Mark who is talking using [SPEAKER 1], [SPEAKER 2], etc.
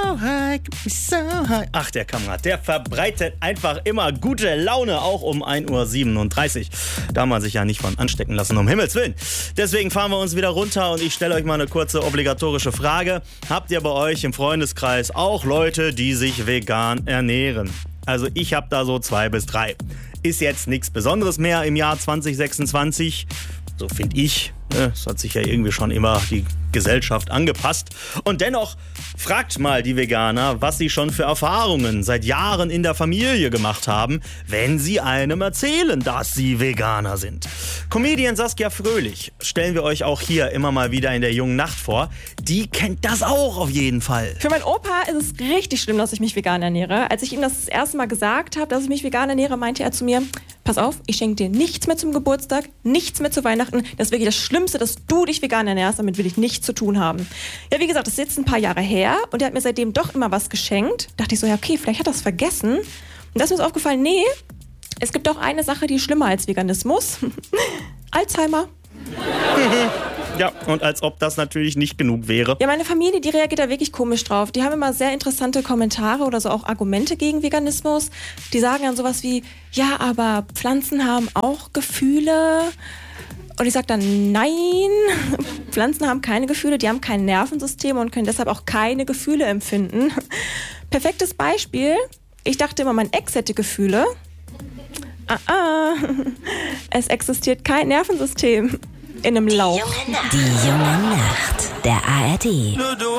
[SPEAKER 1] high, get me so high. Ach, der Kamerad, der verbreitet einfach immer gute Laune, auch um 1:37 Uhr. Da man sich ja nicht von anstecken lassen, um Himmels Willen. Deswegen fahren wir uns wieder runter und ich stelle euch mal eine kurze obligatorische Frage. Habt ihr bei euch im Freundeskreis auch Leute, die sich vegan ernähren? Also ich habe da so 2 bis 3. Ist jetzt nichts Besonderes mehr im Jahr 2026, so finde ich. Es hat sich ja irgendwie schon immer die Gesellschaft angepasst. Und dennoch fragt mal die Veganer, was sie schon für Erfahrungen seit Jahren in der Familie gemacht haben, wenn sie einem erzählen, dass sie Veganer sind. Comedian Saskia Fröhlich stellen wir euch auch hier immer mal wieder in der jungen Nacht vor. Die kennt das auch auf jeden Fall.
[SPEAKER 2] Für meinen Opa ist es richtig schlimm, dass ich mich vegan ernähre. Als ich ihm das erste Mal gesagt habe, dass ich mich vegan ernähre, meinte er zu mir, pass auf, ich schenke dir nichts mehr zum Geburtstag, nichts mehr zu Weihnachten. Das ist wirklich das Schlimmste, dass du dich vegan ernährst. Damit will ich nichts zu tun haben. Ja, wie gesagt, das ist jetzt ein paar Jahre her und er hat mir seitdem doch immer was geschenkt. Dachte ich so, ja okay, vielleicht hat er es vergessen. Und da ist mir aufgefallen, nee, es gibt doch eine Sache, die ist schlimmer als Veganismus. Alzheimer.
[SPEAKER 1] Ja, und als ob das natürlich nicht genug wäre.
[SPEAKER 2] Ja, meine Familie, die reagiert da wirklich komisch drauf. Die haben immer sehr interessante Kommentare oder so auch Argumente gegen Veganismus. Die sagen dann sowas wie, ja, aber Pflanzen haben auch Gefühle. Und ich sage dann, nein, Pflanzen haben keine Gefühle, die haben kein Nervensystem und können deshalb auch keine Gefühle empfinden. Perfektes Beispiel, ich dachte immer, mein Ex hätte Gefühle. Es existiert kein Nervensystem in einem Lauch.
[SPEAKER 3] Die junge Nacht, der ARD.